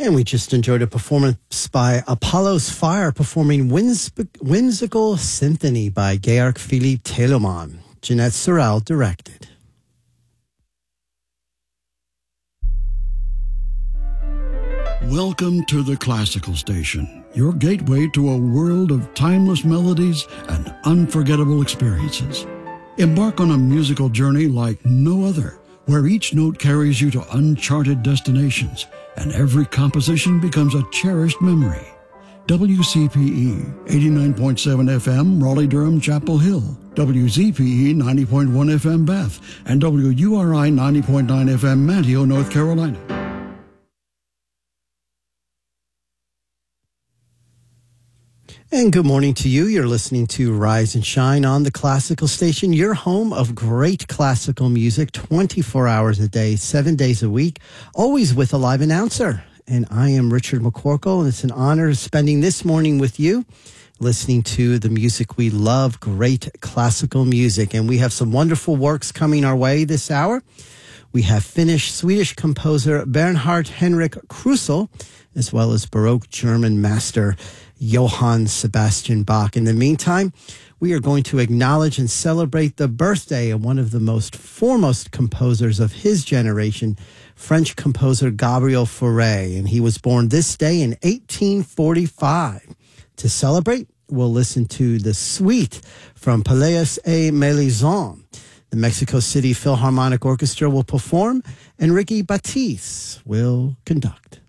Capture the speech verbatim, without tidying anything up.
And we just enjoyed a performance by Apollo's Fire performing Whims- Whimsical Symphony by Georg Philipp Telemann. Jeanette Sorrell directed. Welcome to the Classical Station, your gateway to a world of timeless melodies and unforgettable experiences. Embark on a musical journey like no other, where each note carries you to uncharted destinations and every composition becomes a cherished memory. W C P E eighty-nine point seven F M, Raleigh-Durham, Chapel Hill, W Z P E ninety point one F M, Bath, and W U R I ninety point nine F M, Manteo, North Carolina. And good morning to you. You're listening to Rise and Shine on the Classical Station, your home of great classical music, twenty-four hours a day, seven days a week, always with a live announcer. And I am Richard McCorkle, and it's an honor spending this morning with you, listening to the music we love, great classical music. And we have some wonderful works coming our way this hour. We have Finnish Swedish composer Bernhard Henrik Krusel, as well as Baroque German master Johann Sebastian Bach. In the meantime, we are going to acknowledge and celebrate the birthday of one of the most foremost composers of his generation, French composer Gabriel Fauré, and he was born this day in eighteen forty-five. To celebrate, we'll listen to the suite from Pelléas et Mélisande. The Mexico City Philharmonic Orchestra will perform, and Ricky Batiz will conduct.